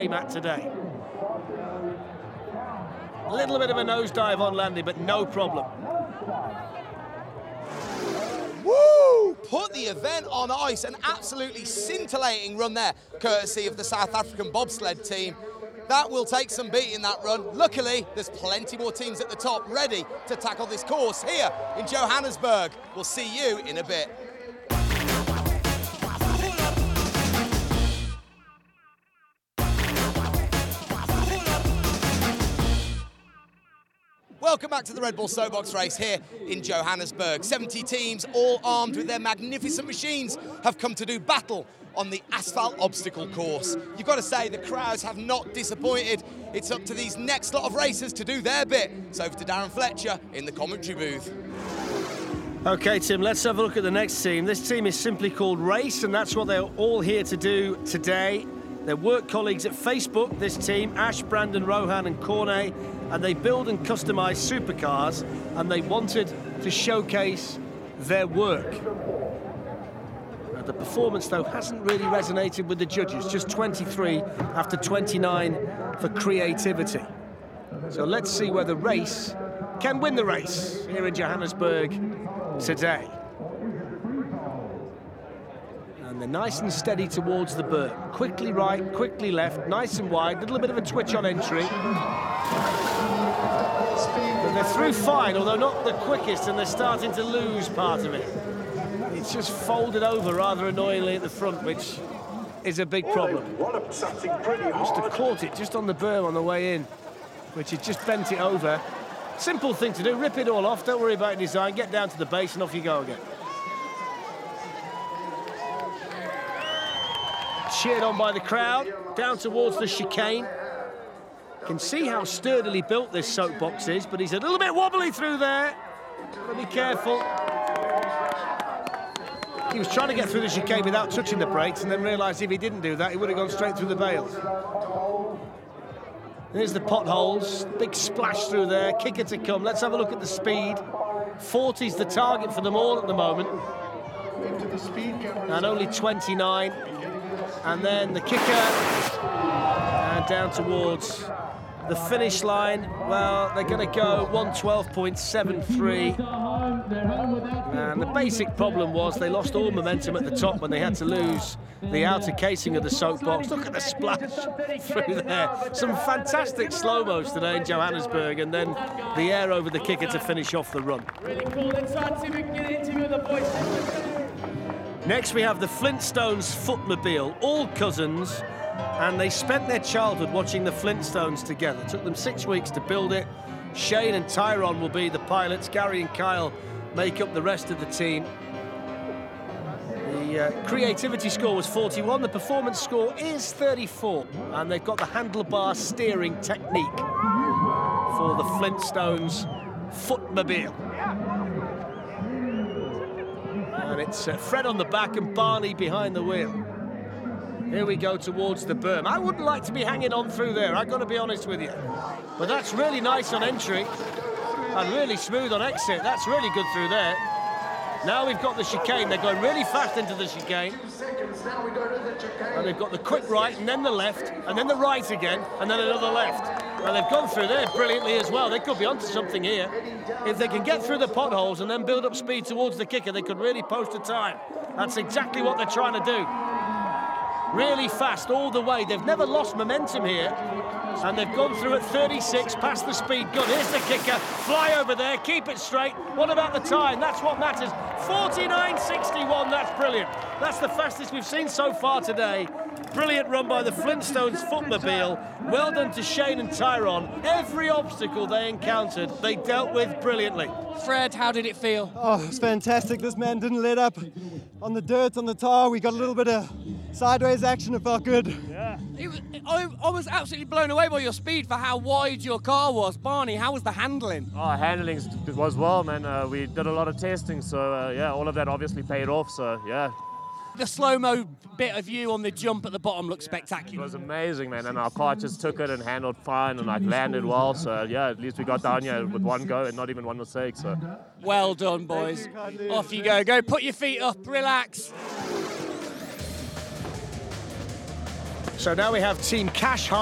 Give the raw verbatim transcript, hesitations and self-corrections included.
at today. A little bit of a nosedive on landing, but no problem. Woo! Put the event on ice. An absolutely scintillating run there, courtesy of the South African bobsled team. That will take some beating, that run. Luckily, there's plenty more teams at the top ready to tackle this course here in Johannesburg. We'll see you in a bit. Welcome back to the Red Bull Soapbox race here in Johannesburg. seventy teams, all armed with their magnificent machines, have come to do battle on the asphalt obstacle course. You've got to say, the crowds have not disappointed. It's up to these next lot of racers to do their bit. It's over to Darren Fletcher in the commentary booth. Okay, Tim, let's have a look at the next team. This team is simply called Race, and that's what they're all here to do today. They're work colleagues at Facebook, this team, Ash, Brandon, Rohan and Cornet, and they build and customise supercars, and they wanted to showcase their work. Now, the performance, though, hasn't really resonated with the judges, just twenty-three after twenty-nine for creativity. So let's see whether Race can win the race here in Johannesburg today. And they're nice and steady towards the berm. Quickly right, quickly left, nice and wide, a little bit of a twitch on entry. But they're through fine, although not the quickest, and they're starting to lose part of it. It's just folded over rather annoyingly at the front, which is a big problem. Must have caught it just on the berm on the way in, which had just bent it over. Simple thing to do, rip it all off, don't worry about design, get down to the base and off you go again. Cheered on by the crowd, down towards the chicane. Can see how sturdily built this soapbox is, but he's a little bit wobbly through there. Gotta be careful. He was trying to get through the chicane without touching the brakes, and then realised if he didn't do that, he would have gone straight through the bales. There's the potholes, big splash through there, kicker to come. Let's have a look at the speed. forty's the target for them all at the moment. And only twenty-nine. And then the kicker, and down towards the finish line. Well, they're going to go one twelve point seven three. And the basic problem was they lost all momentum at the top when they had to lose the outer casing of the soapbox. Look at the splash through there. Some fantastic slow-mos today in Johannesburg, and then the air over the kicker to finish off the run. Really cool. Let's see if we can get an interview with the voice. Next we have the Flintstones Footmobile, all cousins, and they spent their childhood watching the Flintstones together. It took them six weeks to build it. Shane and Tyrone will be the pilots. Gary and Kyle make up the rest of the team. The uh, creativity score was forty-one, the performance score is thirty-four, and they've got the handlebar steering technique for the Flintstones Footmobile. And it's uh, Fred on the back and Barney behind the wheel. Here we go towards the berm. I wouldn't like to be hanging on through there, I've got to be honest with you. But that's really nice on entry and really smooth on exit. That's really good through there. Now we've got the chicane. They're going really fast into the chicane. And they've got the quick right and then the left and then the right again and then another left. And they've gone through there brilliantly as well. They could be onto something here. If they can get through the potholes and then build up speed towards the kicker, they could really post a time. That's exactly what they're trying to do. Really fast all the way. They've never lost momentum here. And they've gone through at thirty-six, past the speed gun. Here's the kicker. Fly over there, keep it straight. What about the time? That's what matters. forty-nine sixty-one, that's brilliant. That's the fastest we've seen so far today. Brilliant run by the Flintstones Footmobile. Well done to Shane and Tyrone. Every obstacle they encountered, they dealt with brilliantly. Fred, how did it feel? Oh, it was fantastic. This man didn't let up on the dirt, on the tar. We got a little bit of sideways action. It felt good. Yeah. It was, I, I was absolutely blown away by your speed for how wide your car was. Barney, how was the handling? Oh, handling was well, man. Uh, we did a lot of testing, so uh, yeah, all of that obviously paid off, so yeah. The slow-mo bit of you on the jump at the bottom looked It spectacular. was amazing, man, and our car just took it and handled fine and like landed well, so yeah, at least we got down here with one go and not even one mistake, so. Well done, boys. Off you go. Go put your feet up, relax. So now we have Team Cash